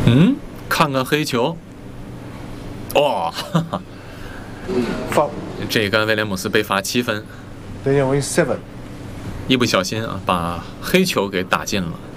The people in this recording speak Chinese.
嗯，看看黑球。哇，哈哈， Foul. 这个威廉姆斯被罚7分， Daniel Wayne 7. 一不小心啊，把黑球给打进了。